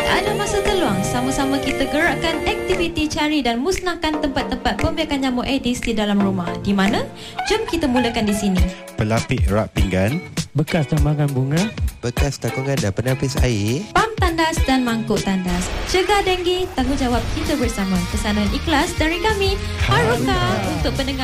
Tak ada masa terluang, sama-sama kita gerakkan aktiviti cari dan musnahkan tempat-tempat pembiakan nyamuk Aedes di dalam rumah. Di mana? Jom kita mulakan di sini. Pelapik rak pinggan, bekas tambangan bunga, bekas takungan dan penapis air, pam tandas dan mangkuk tandas. Cegah denggi, tanggungjawab kita bersama. Pesanan ikhlas dari kami, Haruka, untuk pendengar